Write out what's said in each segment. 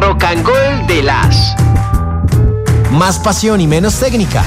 Rock and Gold de las. Más pasión y menos técnica.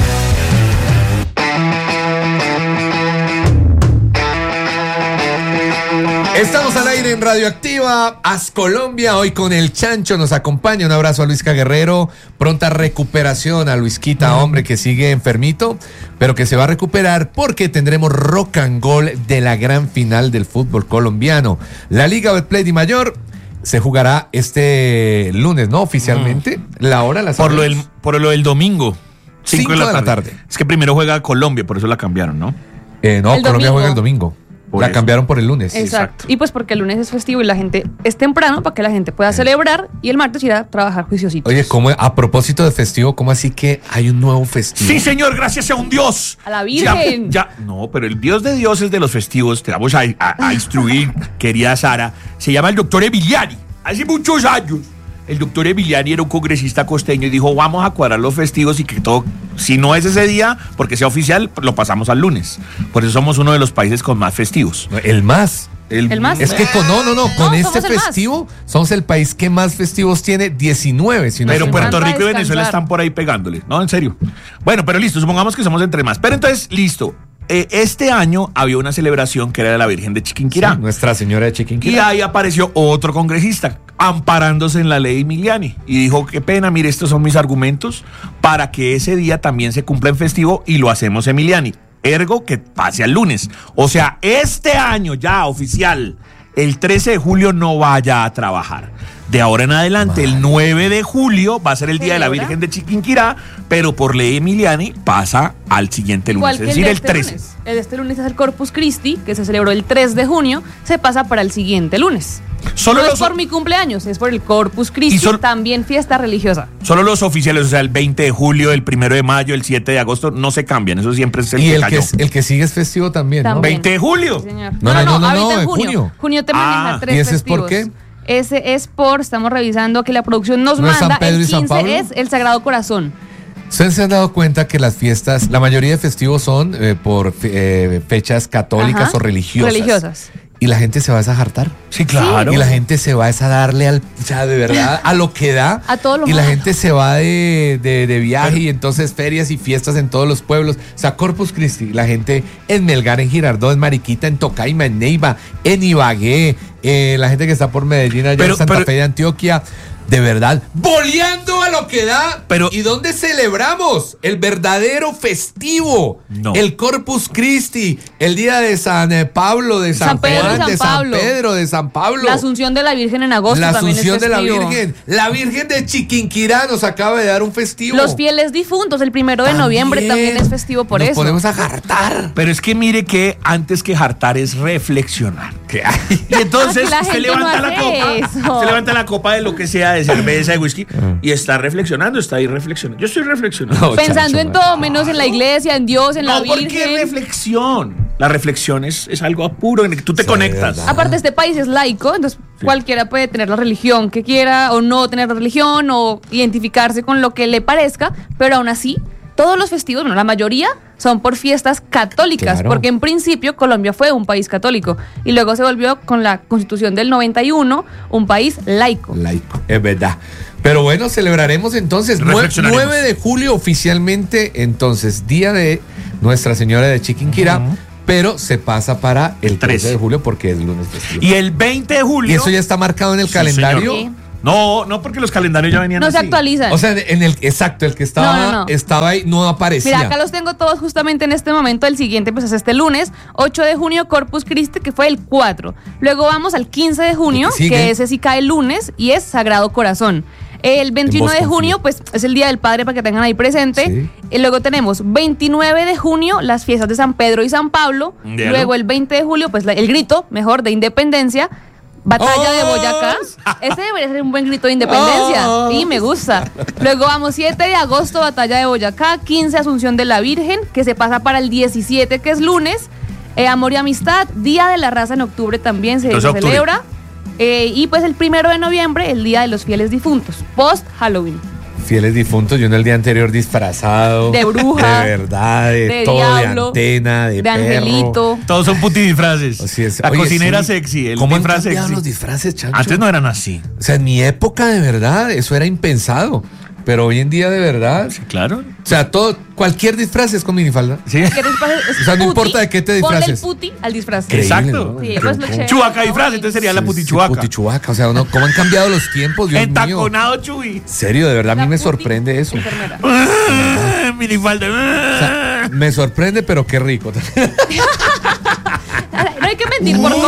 Estamos al aire en Radioactiva, As Colombia, hoy con el Chancho nos acompaña. Un abrazo a Luisca Guerrero, pronta recuperación a Luisquita, hombre, que sigue enfermito, pero que se va a recuperar porque tendremos Rock and Gold de la gran final del fútbol colombiano. La Liga Betplay de Mayor se jugará este lunes, ¿no? Oficialmente, la hora la sabemos. Por lo del domingo, 5 de la tarde. Es que primero juega Colombia, por eso la cambiaron, ¿no? No, Colombia juega el domingo. La cambiaron por el lunes. Exacto. Y pues porque el lunes es festivo y la gente es temprano para que la gente pueda celebrar y el martes ir a trabajar juiciositos. Oye, ¿cómo, a propósito de festivo, cómo así que hay un nuevo festivo? Sí, señor, gracias a un Dios. A la Virgen. No, pero el Dios de dioses de los festivos, te vamos a instruir, querida Sara, se llama el doctor Emiliani. Hace muchos años, el doctor Emiliani era un congresista costeño y dijo, vamos a cuadrar los festivos y que todo, si no es ese día, porque sea oficial, lo pasamos al lunes. Por eso somos uno de los países con más festivos. El más. ¿El más? Es que con este festivo somos el país que más festivos tiene, 19. Si no pero Puerto Rico y descansar. Venezuela están por ahí pegándole. No, en serio. Bueno, pero listo, supongamos que somos entre más. Pero entonces, listo. Este año había una celebración que era de la Virgen de Chiquinquirá. Sí, Nuestra Señora de Chiquinquirá. Y ahí apareció otro congresista amparándose en la ley Emiliani y dijo, qué pena, mire, estos son mis argumentos para que ese día también se cumpla en festivo y lo hacemos Emiliani. Ergo, que pase al lunes. O sea, este año ya oficial, el 13 de julio no vaya a trabajar. De ahora en adelante, el 9 de julio va a ser el Día de la Virgen de Chiquinquirá, pero por ley Emiliani pasa al siguiente lunes, Igual que es decir, el 13. Lunes. El de este lunes es el Corpus Christi, que se celebró el 3 de junio, se pasa para el siguiente lunes. Solo no es por mi cumpleaños, es por el Corpus Christi, también fiesta religiosa. Solo los oficiales, o sea, el 20 de julio, el 1 de mayo, el 7 de agosto, no se cambian, eso siempre es el y que el cayó. el que sigue es festivo también, ¿no? 20 de julio. Sí, señor. No, ahorita en junio. Junio te maneja 3 ¿Y ese festivos. es por qué? Ese es por, estamos revisando que la producción nos ¿No es manda, San Pedro el y San 15 Pablo? es el Sagrado Corazón. ¿Ustedes se han dado cuenta que las fiestas, la mayoría de festivos son por fechas católicas o religiosas? Y la gente se va a hartar. Sí, claro. Y la gente se va a darle al, o sea, de verdad, a lo que da. A todo lo y la malo. gente se va de viaje y entonces ferias y fiestas en todos los pueblos. O sea, Corpus Christi, la gente en Melgar, en Girardot, en Mariquita, en Tocaima, en Neiva, en Ibagué, la gente que está por Medellín, allá en Santa Fe de Antioquia. De verdad, boleando a lo que da. Pero, ¿y dónde celebramos? El verdadero festivo. No. El Corpus Christi, el día de San Pablo, de San Juan, de San Pedro, de San Pablo. La Asunción de la Virgen en agosto La también es Asunción de la festivo. Virgen. La Virgen de Chiquinquirá nos acaba de dar un festivo. Los fieles difuntos, el 1 de noviembre también es festivo por nos eso. Nos podemos a hartar. Pero es que mire que antes que hartar es reflexionar. ¿Qué hay? Y entonces La usted gente levanta no la hace copa, eso. usted levanta la copa de lo que sea, de cerveza, de whisky, y está reflexionando, está ahí reflexionando. Yo estoy reflexionando. No, Pensando en Chancho, todo, menos en la iglesia, en Dios, en la No, ¿por qué Virgen. reflexión? La reflexión es algo puro en el que tú te conectas. verdad. Aparte, este país es laico, entonces cualquiera puede tener la religión que quiera o no tener la religión o identificarse con lo que le parezca, pero aún así, todos los festivos, bueno, la mayoría son por fiestas católicas, Claro. porque en principio Colombia fue un país católico y luego se volvió con la Constitución del 91 un país laico. Laico, es verdad. Pero bueno, celebraremos entonces 9 de julio oficialmente, entonces, día de Nuestra Señora de Chiquinquirá, pero se pasa para el 13 de julio porque es lunes festivo. Y el 20 de julio... ¿Y eso ya está marcado en el calendario? Sí. No, porque los calendarios ya venían No así. se actualizan. O sea, exacto, el que estaba, No. estaba ahí, no aparecía. Mira, acá los tengo todos justamente en este momento. El siguiente pues es este lunes, 8 de junio, Corpus Christi, que fue el 4. Luego vamos al 15 de junio, ¿Sigue? que ese sí cae el lunes, y es Sagrado Corazón. El 21 de junio, pues es el Día del Padre para que tengan ahí presente. Sí. Y luego tenemos 29 de junio, las fiestas de San Pedro y San Pablo. Diablo. Luego el 20 de julio, pues el grito, mejor, de independencia. Batalla de Boyacá. Ese debería ser un buen grito de independencia. Y me gusta. Luego vamos 7 de agosto, Batalla de Boyacá. 15, Asunción de la Virgen, que se pasa para el 17, que es lunes. Amor y Amistad. Día de la Raza en octubre también se celebra. Y pues el 1 de noviembre, el Día de los Fieles Difuntos. Post Halloween. Fieles difuntos, y uno el día anterior disfrazado. De bruja, De verdad, de todo, diablo, de antena, de perro. angelito. Todos son puti disfraces. Así es. La Oye, cocinera sí. sexy, el ¿Cómo han disfraz cambiado sexy. los disfraces, Chancho? Antes no eran así. O sea, en mi época, de verdad, eso era impensado. Pero hoy en día, de verdad. Sí, claro. O sea, cualquier disfraz es con minifalda. Sí. ¿Qué disfraz es? O sea, no Puti. importa de qué te Ponle el disfraces. puti al disfraz. Exacto. ¿no? Sí, pues lo chévere. Chubaca disfraz, entonces sería la Sí, putichuaca. putichuaca. O sea, ¿cómo han cambiado los tiempos? Dios mío. Entaconado Chuy. Serio, de verdad, a La mí me puti sorprende eso. enfermera. Minifalda. O sea, me sorprende, pero qué rico. No hay que mentir por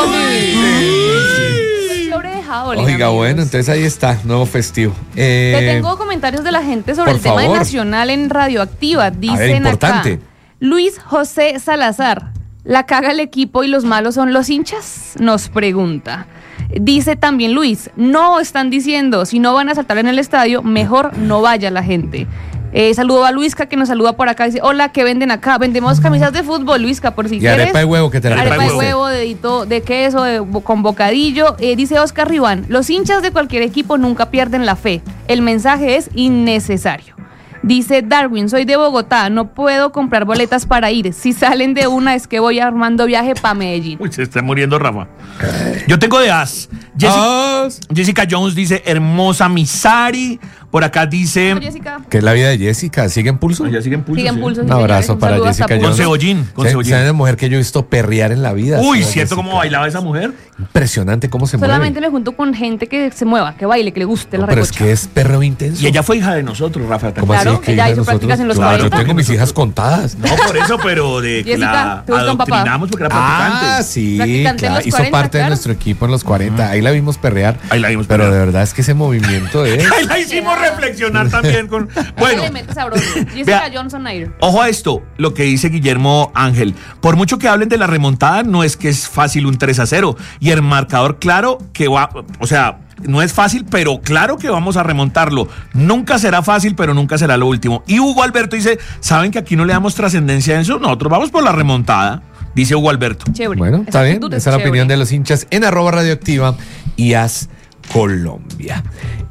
convivir. Sobrejado, Oiga, bueno, entonces ahí está, nuevo festivo. Te tengo comentarios de la gente sobre por el tema de favor. Nacional en Radioactiva. Dicen importante. acá, Luis José Salazar, ¿la caga el equipo y los malos son los hinchas? Nos pregunta. Dice también Luis, no están diciendo, si no van a saltar en el estadio, mejor no vaya la gente. Saludo a Luisca, que nos saluda por acá. Dice, hola, ¿qué venden acá? Vendemos camisas de fútbol, Luisca, por si Y quieres. arepa de huevo, que te la Arepa de trajiste. huevo, dedito de queso, con bocadillo. Dice Oscar Ribán, los hinchas de cualquier equipo nunca pierden la fe. El mensaje es innecesario. Dice Darwin, soy de Bogotá, no puedo comprar boletas para ir. Si salen de una es que voy armando viaje para Medellín. Uy, se está muriendo Rafa. Yo tengo de As. Jessica Jones dice, hermosa Misari. Por acá dice... ¿No, Jessica? ¿Qué es la vida de Jessica? ¿Sigue en pulso? Ya siguen pulsos. Sigue en ¿sí? pulso. Un sí, abrazo señores. para saludo hasta Jessica Pulso. Jones. Con cebollín, con ¿Saben cebollín. la mujer que yo he visto perrear en la vida? Uy, Sí, ¿cierto Jessica. cómo bailaba esa mujer? Impresionante cómo se Solamente mueve. me junto con gente que se mueva, que baile, que le guste la Pero es recocha. que es perreo intenso. Y ella fue hija de nosotros, Rafa. ¿Cómo Claro, así? ¿Qué ella hija de hizo prácticas nosotros? en los Claro, 40. yo tengo mis hijas contadas. No, por eso, pero de que Jessica, la ¿te gusta un papá? adoctrinamos porque era practicante. Ah, sí, Practicante en claro. los Hizo 40, parte de claro. nuestro equipo en los 40. Ahí la vimos perrear. Ahí la vimos Pero perrear. de verdad es que ese movimiento es... Ahí la hicimos reflexionar también con... Bueno. Bueno, Le mete sabroso. Jessica vea. Johnson Ayer. ojo a esto, lo que dice Guillermo Ángel. Por mucho que hablen de la remontada, no es que es fácil un 3-0. Y el marcador, claro que va, o sea, no es fácil, pero claro que vamos a remontarlo. Nunca será fácil, pero nunca será lo último. Y Hugo Alberto dice, ¿saben que aquí no le damos trascendencia a eso? Nosotros vamos por la remontada, dice Hugo Alberto. Chévere. Bueno, está bien. actitud Esa es la chévere. opinión de los hinchas en @radioactiva y As Colombia.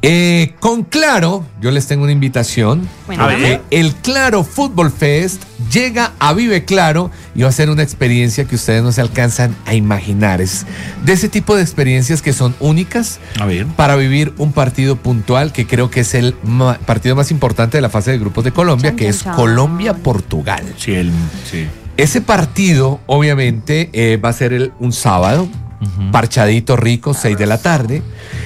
Con Claro, yo les tengo una invitación. Bueno, A ver. El Claro Fútbol Fest llega a Vive Claro y va a ser una experiencia que ustedes no se alcanzan a imaginar. Es de ese tipo de experiencias que son únicas A ver. para vivir un partido puntual que creo que es el partido más importante de la fase de grupos de Colombia, Chan, que chan, es chan. Colombia-Portugal. Sí, sí. Ese partido, obviamente, va a ser un sábado, parchadito rico, 6 de la tarde.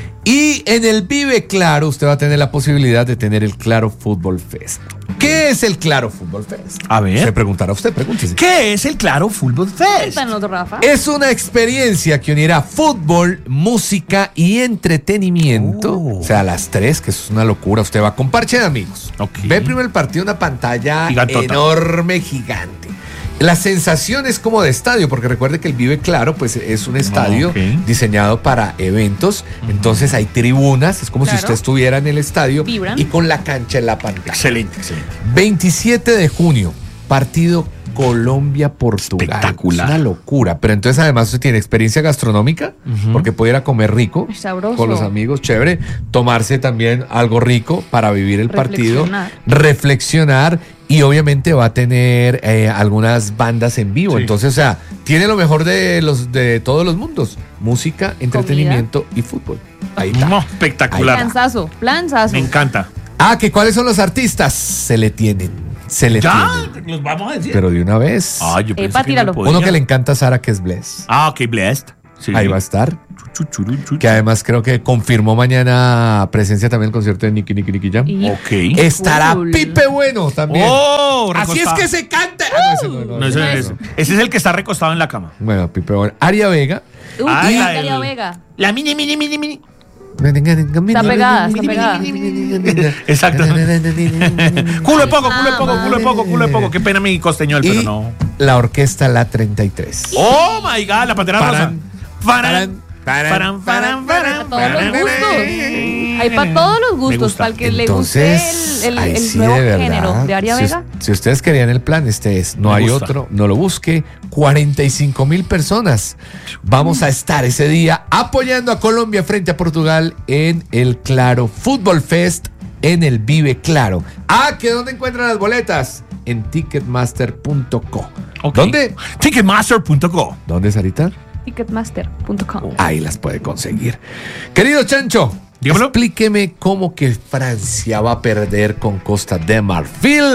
Y en el Vive Claro, usted va a tener la posibilidad de tener el Claro Fútbol Fest. ¿Qué es el Claro Fútbol Fest? A ver. Se preguntará usted, pregúntese. ¿Qué es el Claro Fútbol Fest? Cuéntanos, Rafa. Es una experiencia que unirá fútbol, música y entretenimiento. Oh. O sea, las tres, que es una locura. Usted va con parche de amigos. Ok. Ve primero el partido, una pantalla Gigantota. enorme, gigante. La sensación es como de estadio, porque recuerde que el Vive Claro, pues es un estadio Ok. diseñado para eventos. Entonces hay tribunas, es como si Claro. usted estuviera en el estadio Vibran. y con la cancha en la pantalla. Excelente, excelente. 27 de junio, partido Colombia-Portugal. Espectacular. Es una locura. Pero entonces además usted tiene experiencia gastronómica, porque puede ir a comer rico Uy, sabroso. con los amigos, chévere. Tomarse también algo rico para vivir el partido. Reflexionar. Y obviamente va a tener algunas bandas en vivo. Sí. Entonces, o sea, tiene lo mejor de todos los mundos. Música, entretenimiento y fútbol. Ahí está. No, espectacular. Planzazo, planzazo. Me encanta. Ah, que cuáles son los artistas. Se le tienen. Ya, los vamos a decir. Pero de una vez. Ah, yo pensé Epa, que no tíralo. podía. Uno que le encanta a Sara, que es Bless. Ah, ok, Blessed. Sí. Ahí va a estar. Chuchuruchu. Que además creo que confirmó mañana presencia también el concierto de Nicky Jam. Y- Ok. Estará Cool. Pipe Bueno también. Oh, Así es recostado. que se canta. Ah, no, ese no, No, ese es el que está recostado en la cama. Bueno, Pipe Bueno. Aria Vega. Uy, Ay, la Daria del- Vega. La mini. Está pegada, está pegada. Exacto. Culo de poco, Ah, culo de poco. Qué pena mi costeñol, pero Y no. la orquesta La 33. Oh my God, la Pantera Rosa. Paran, Faran, faran, faran, Para todos los faran. gustos. Hay para todos los Me gustos. gusta. Para el que le guste Entonces, el ahí sí, nuevo de verdad, género de Aria si, Vega. si ustedes querían el plan, este es. No Me hay gusta. otro, no lo busque. 45,000 personas. Vamos a estar ese día apoyando a Colombia frente a Portugal en el Claro Fútbol Fest en el Vive Claro. ¿Que dónde encuentran las boletas? En ticketmaster.co. Ok. ¿Dónde? Ticketmaster.co. ¿Dónde, Sarita? Ticketmaster.com. Ahí las puede conseguir. Querido Chancho, Dígamelo. explíqueme cómo que Francia va a perder con Costa de Marfil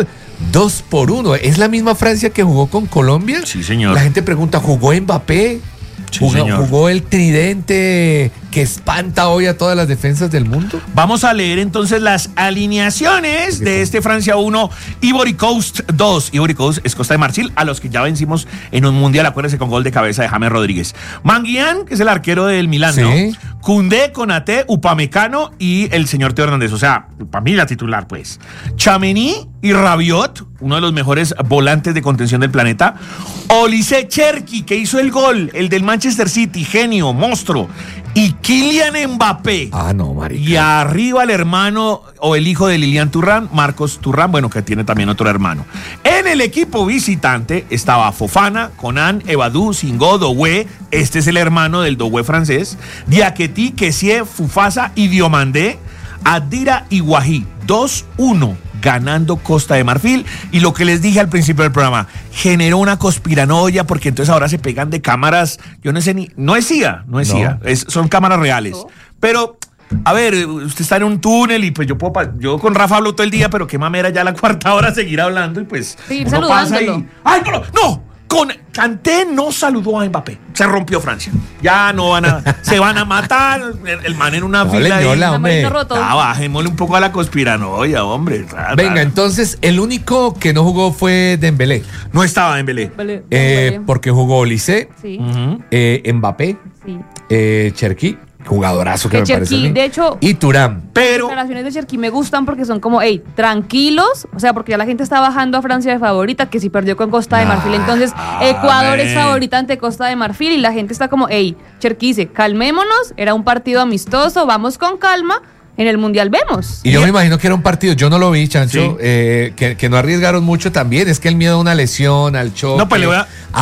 2-1. ¿Es la misma Francia que jugó con Colombia? Sí, señor. La gente pregunta, ¿jugó Mbappé? Sí, señor. ¿Jugó el tridente que espanta hoy a todas las defensas del mundo? Vamos a leer entonces las alineaciones de este Francia 1, Ivory Coast 2. Ivory Coast es Costa de Marfil, a los que ya vencimos en un mundial, acuérdense, con gol de cabeza de James Rodríguez. Manguián, que es el arquero del Milán, Sí. ¿no? Koundé, Konaté, Upamecano y el señor Teo Hernández, o sea, para mí la titular, pues. Tchouaméni y Rabiot, uno de los mejores volantes de contención del planeta. Olise Cherki, que hizo el gol, el del Manchester City, genio, monstruo. Y Kylian Mbappé. No, marica. Y arriba el hermano o el hijo de Lilian Thuram, Marcos Thuram, bueno, que tiene también otro hermano. En el equipo visitante estaba Fofana, Conan, Evadou, Singo, Doué, este es el hermano del Doué francés, Diakité, Kessie, Fufasa y Diomandé, Adira y Guají, 2-1. Ganando Costa de Marfil, y lo que les dije al principio del programa, generó una conspiranoia porque entonces ahora se pegan de cámaras, yo no sé ni, no es CIA, son cámaras reales, pero a ver, usted está en un túnel y pues yo con Rafa hablo todo el día, pero qué mamera ya la cuarta hora seguir hablando y pues seguir uno pasa saludándolo. ¡ay, no! Con Kanté no saludó a Mbappé. Se rompió Francia. Ya no se van a matar. El man en una fila. Ñola, hombre. Bajémosle un poco a la conspiranoia, hombre. Venga, entonces el único que no jugó fue Dembélé. No estaba Dembélé. Porque jugó Olise, Sí. Mbappé, Sí. Cherki, jugadorazo que Que me parece a Cherki, mí, de hecho, y Thuram. Pero las declaraciones de Cherki me gustan porque son como, tranquilos, o sea, porque ya la gente está bajando a Francia de favorita, que si perdió con Costa de Marfil, entonces Ecuador es favorita ante Costa de Marfil y la gente está como, Cherki dice, calmémonos, era un partido amistoso, vamos con calma, en el Mundial vemos. Y yo me imagino que era un partido, yo no lo vi, Chancho, Sí. que no arriesgaron mucho también. Es que el miedo a una lesión, al choque. No, pues le voy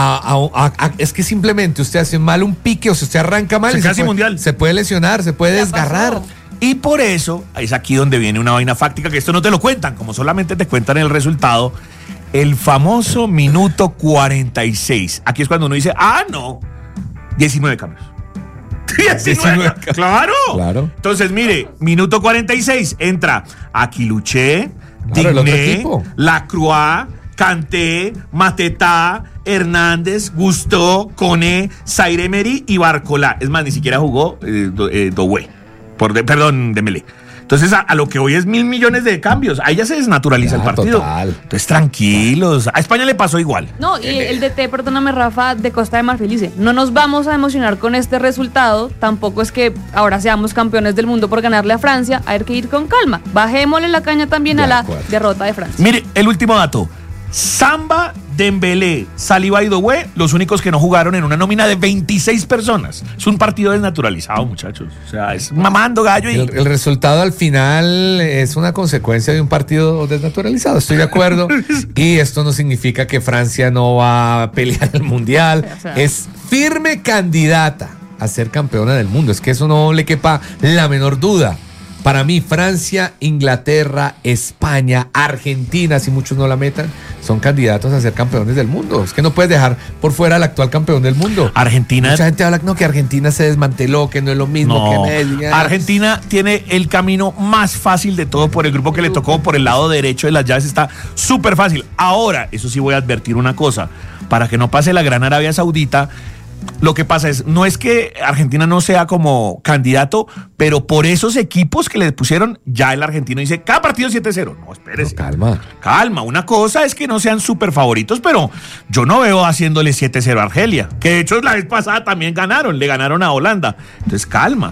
es que simplemente usted hace mal un pique o si usted arranca mal. Se y queda sin puede, mundial. se puede lesionar, se puede Ya desgarrar. pasó. Y por eso, es aquí donde viene una vaina fáctica, que esto no te lo cuentan, como solamente te cuentan el resultado, el famoso minuto 46. Aquí es cuando uno dice, no, 19 cambios. 19. Claro. Entonces, mire, minuto 46, entra Aquiluché, Claro, el otro Digné, equipo. Lacroix, Kanté, Matetá, Hernández, Gusto, Koné, Zaire Emery y Barcolá. Es más, ni siquiera jugó Doué. Dembélé. Entonces, a lo que hoy es 1.000 millones de cambios. Ahí ya se desnaturaliza el partido. Total. Entonces, tranquilos. A España le pasó igual. No, y el DT, perdóname Rafa, de Costa de Marfil dice, no nos vamos a emocionar con este resultado, tampoco es que ahora seamos campeones del mundo por ganarle a Francia, hay que ir con calma, bajémosle la caña también a la derrota de Francia. Mire, el último dato. Samba, Dembélé, Saliba y Doué, los únicos que no jugaron en una nómina de 26 personas. Es un partido desnaturalizado, muchachos. O sea, es mamando gallo. Y El resultado al final es una consecuencia de un partido desnaturalizado, estoy de acuerdo. Y esto no significa que Francia no va a pelear el Mundial. O sea, Es firme candidata a ser campeona del mundo. Es que eso no le quepa la menor duda. Para mí, Francia, Inglaterra, España, Argentina, si muchos no la metan, son candidatos a ser campeones del mundo. Es que no puedes dejar por fuera al actual campeón del mundo. Argentina. Mucha gente habla que Argentina se desmanteló, que no es lo mismo que Messi. Argentina tiene el camino más fácil de todo por el grupo que le tocó, por el lado derecho de las llaves está súper fácil. Ahora, eso sí voy a advertir una cosa, para que no pase la gran Arabia Saudita. Lo que pasa no es que Argentina no sea como candidato, pero por esos equipos que le pusieron, ya el argentino dice, cada partido 7-0. No, espérese. No, Calma. Una cosa es que no sean súper favoritos, pero yo no veo haciéndole 7-0 a Argelia, que de hecho la vez pasada también le ganaron a Holanda. Entonces, calma.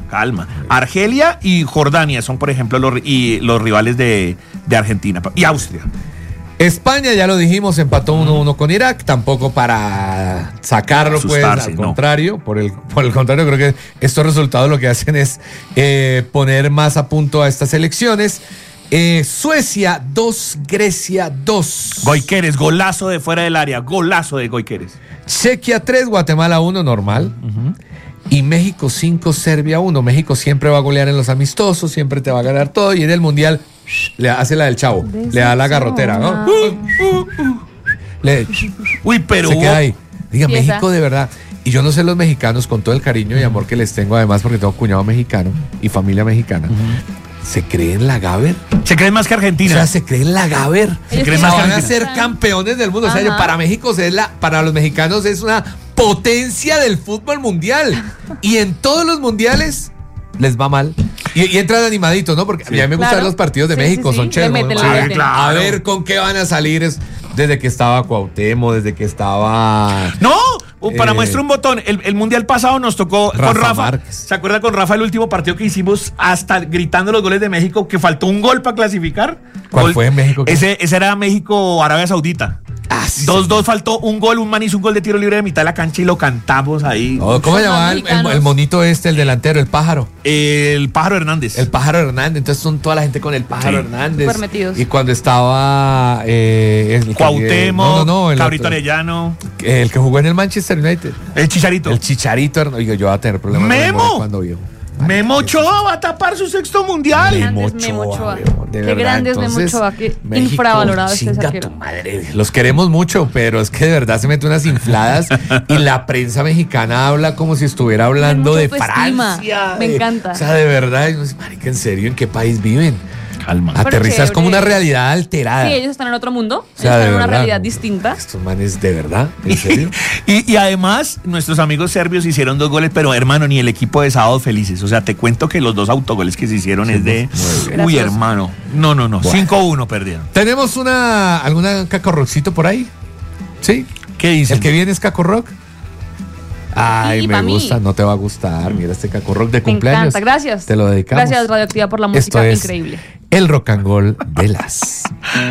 Argelia y Jordania son, por ejemplo, los rivales de Argentina y Austria. España, ya lo dijimos, empató 1-1 con Irak, tampoco para sacarlo, pues, al contrario, por el contrario, creo que estos resultados lo que hacen es poner más a punto a estas elecciones. Suecia 2, Grecia 2. Goiqueres, golazo de fuera del área, golazo de Goiqueres. Chequia 3, Guatemala 1, normal. Y México 5, Serbia 1. México siempre va a golear en los amistosos, siempre te va a ganar todo. Y en el Mundial le hace la del Chavo, le da la garrotera, ¿no? Uy, pero se queda ahí. Diga, Pieza. México de verdad. Y yo no sé los mexicanos, con todo el cariño y amor que les tengo, además porque tengo cuñado mexicano y familia mexicana, ¿se creen la Gaber? se creen más que O Argentina. sea, se creen la Gaber. Ellos creen O sea, más que van a Argentina. ser campeones del mundo. O sea, Ajá. para México para los mexicanos es una potencia del fútbol mundial. Y en todos los mundiales les va mal. Y entran animaditos, ¿no? Porque a mí me gustan Claro. los partidos de Sí, México, sí, son sí. chéveres. Le ¿no? meten, le meten. A ver con qué van a salir. Desde que estaba Cuauhtémoc, desde que estaba... No, para Eh, muestra un botón. El mundial pasado nos tocó con Rafa Rafa. Márquez. ¿Se acuerda con Rafa el último partido que hicimos hasta gritando los goles de México que faltó un gol para clasificar? ¿Cuál fue en México? Ese era México-Arabia Saudita. Ah, sí. 2-2 faltó un gol, un man hizo un gol de tiro libre de mitad de la cancha y lo cantamos ahí. Oh, ¿cómo se Son llamaba mexicanos. el monito el delantero, el pájaro? El Pájaro Hernández. El pájaro Hernández. Entonces son toda la gente con el pájaro Sí. Hernández. Súper metidos. Y cuando estaba... Cuauhtémoc, el Cabrito otro. Arellano, El que jugó en el Manchester United. el Chicharito. El Chicharito. Oiga, yo voy a tener problemas de ¡Memo! memoria cuando viejo. Memo Ochoa va a tapar su sexto mundial. Grandes Memo Ochoa. De Qué verdad. grande es Memo Entonces, Ochoa, qué México, infravalorado este chinga saquero. tu madre. Los queremos mucho, pero es que de verdad se mete unas infladas y la prensa mexicana habla como si estuviera hablando mucha de autoestima. Francia. Me encanta. O sea, de verdad, y uno dice, marica, ¿en serio? ¿En qué país viven? Calma. Aterrizas chévere. como una realidad alterada. Sí, ellos están en otro mundo, O sea, están de en una verdad. realidad distinta. Estos manes, ¿de verdad? ¿En serio? Y además, nuestros amigos serbios hicieron 2 goles, pero hermano, ni el equipo de Sábados Felices. O sea, te cuento que los 2 autogoles que se hicieron es de. muy bien. Uy, Gracioso. hermano. No. 5-1 perdieron. ¿Tenemos alguna cacorroxito por ahí? ¿Sí? ¿Qué dicen? ¿El que viene es Caco Rock? Ay, Sí, me pa' mí. gusta, no te va a gustar. Mira este Caco Rock de Me cumpleaños. encanta, gracias. Te lo dedicamos. Gracias, Radioactiva, por la Esto música es increíble. El Rock and Roll de las.